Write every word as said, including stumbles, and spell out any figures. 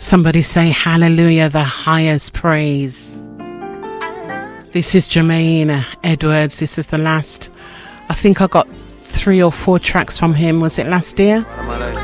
Somebody say hallelujah, the highest praise. This is Jermaine Edwards. This is the last, I think I got three or four tracks from him. Was it last year?